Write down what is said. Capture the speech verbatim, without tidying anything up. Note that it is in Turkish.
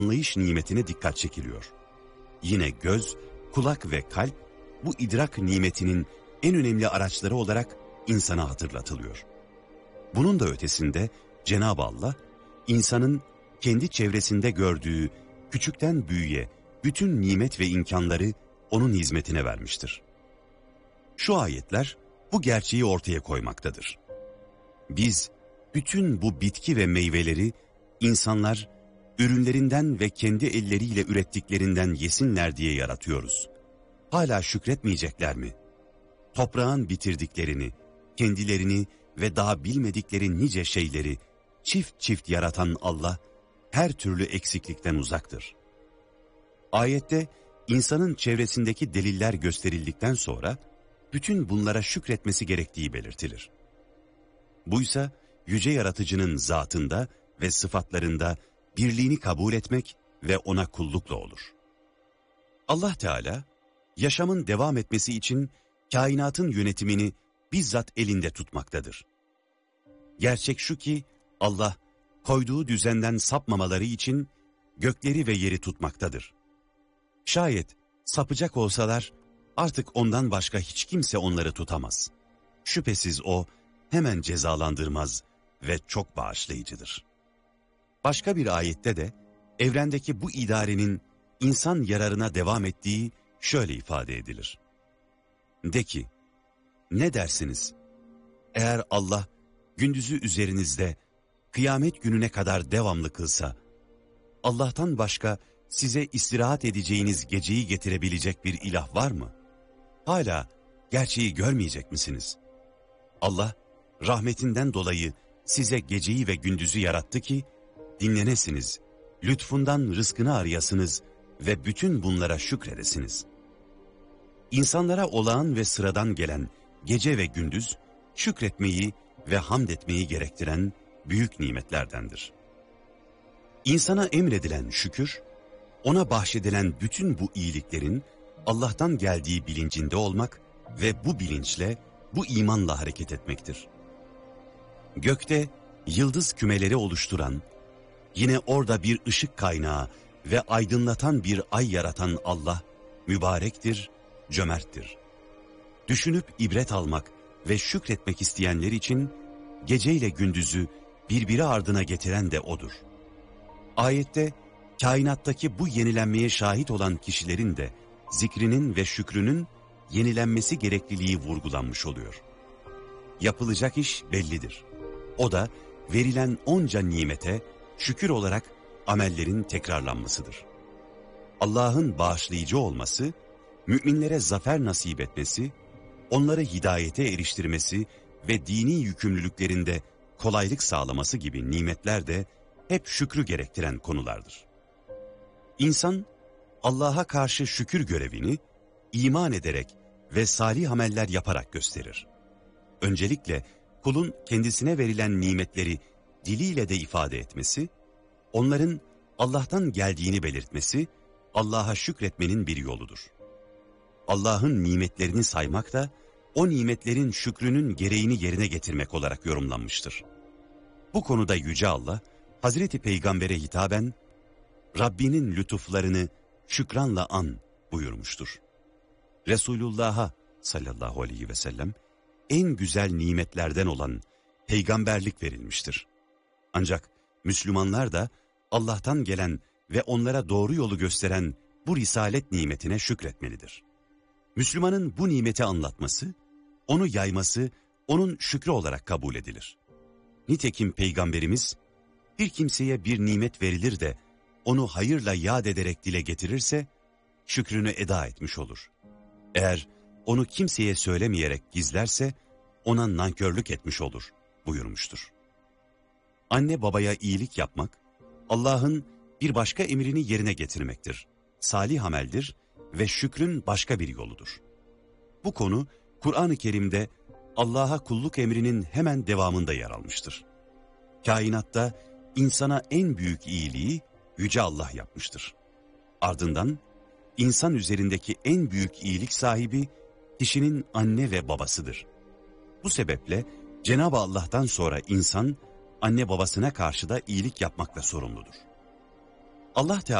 anlayış nimetine dikkat çekiliyor. Yine göz, kulak ve kalp bu idrak nimetinin en önemli araçları olarak insana hatırlatılıyor. Bunun da ötesinde Cenab-ı Allah, insanın kendi çevresinde gördüğü küçükten büyüğe bütün nimet ve imkanları onun hizmetine vermiştir. Şu ayetler bu gerçeği ortaya koymaktadır. Biz bütün bu bitki ve meyveleri insanlar ürünlerinden ve kendi elleriyle ürettiklerinden yesinler diye yaratıyoruz. Hala şükretmeyecekler mi? Toprağın bitirdiklerini, kendilerini ve daha bilmedikleri nice şeyleri çift çift yaratan Allah her türlü eksiklikten uzaktır. Ayette insanın çevresindeki deliller gösterildikten sonra bütün bunlara şükretmesi gerektiği belirtilir. Buysa yüce yaratıcının zatında ve sıfatlarında birliğini kabul etmek ve ona kullukla olur. Allah Teala yaşamın devam etmesi için kainatın yönetimini bizzat elinde tutmaktadır. Gerçek şu ki Allah koyduğu düzenden sapmamaları için gökleri ve yeri tutmaktadır. Şayet sapacak olsalar artık ondan başka hiç kimse onları tutamaz. Şüphesiz o hemen cezalandırmaz ve çok bağışlayıcıdır. Başka bir ayette de evrendeki bu idarenin insan yararına devam ettiği şöyle ifade edilir. De ki, ne dersiniz? Eğer Allah gündüzü üzerinizde kıyamet gününe kadar devamlı kılsa, Allah'tan başka size istirahat edeceğiniz geceyi getirebilecek bir ilah var mı? Hala gerçeği görmeyecek misiniz? Allah rahmetinden dolayı size geceyi ve gündüzü yarattı ki dinlenesiniz, lütfundan rızkını arayasınız ve bütün bunlara şükredesiniz. İnsanlara olağan ve sıradan gelen gece ve gündüz şükretmeyi ve hamd etmeyi gerektiren büyük nimetlerdendir. İnsana emredilen şükür, ona bahşedilen bütün bu iyiliklerin Allah'tan geldiği bilincinde olmak ve bu bilinçle, bu imanla hareket etmektir. Gökte yıldız kümeleri oluşturan, yine orada bir ışık kaynağı ve aydınlatan bir ay yaratan Allah, mübarektir, cömerttir. Düşünüp ibret almak ve şükretmek isteyenler için geceyle gündüzü birbiri ardına getiren de O'dur. Ayette kainattaki bu yenilenmeye şahit olan kişilerin de zikrinin ve şükrünün yenilenmesi gerekliliği vurgulanmış oluyor. Yapılacak iş bellidir. O da verilen onca nimete şükür olarak amellerin tekrarlanmasıdır. Allah'ın bağışlayıcı olması, müminlere zafer nasip etmesi, onları hidayete eriştirmesi ve dini yükümlülüklerinde kolaylık sağlaması gibi nimetler de hep şükrü gerektiren konulardır. İnsan, Allah'a karşı şükür görevini iman ederek ve salih ameller yaparak gösterir. Öncelikle kulun kendisine verilen nimetleri diliyle de ifade etmesi, onların Allah'tan geldiğini belirtmesi, Allah'a şükretmenin bir yoludur. Allah'ın nimetlerini saymak da, o nimetlerin şükrünün gereğini yerine getirmek olarak yorumlanmıştır. Bu konuda Yüce Allah, Hazreti Peygamber'e hitaben, Rabbinin lütuflarını şükranla an buyurmuştur. Resulullah'a sallallahu aleyhi ve sellem, en güzel nimetlerden olan peygamberlik verilmiştir. Ancak Müslümanlar da Allah'tan gelen ve onlara doğru yolu gösteren bu risalet nimetine şükretmelidir. Müslümanın bu nimeti anlatması, onu yayması, onun şükrü olarak kabul edilir. Nitekim Peygamberimiz, bir kimseye bir nimet verilir de, onu hayırla yad ederek dile getirirse, şükrünü eda etmiş olur. Eğer onu kimseye söylemeyerek gizlerse, ona nankörlük etmiş olur buyurmuştur. Anne babaya iyilik yapmak, Allah'ın bir başka emrini yerine getirmektir. Salih ameldir ve şükrün başka bir yoludur. Bu konu Kur'an-ı Kerim'de Allah'a kulluk emrinin hemen devamında yer almıştır. Kainatta insana en büyük iyiliği Yüce Allah yapmıştır. Ardından insan üzerindeki en büyük iyilik sahibi kişinin anne ve babasıdır. Bu sebeple Cenab-ı Allah'tan sonra insan anne babasına karşı da iyilik yapmakla sorumludur. Allah Teala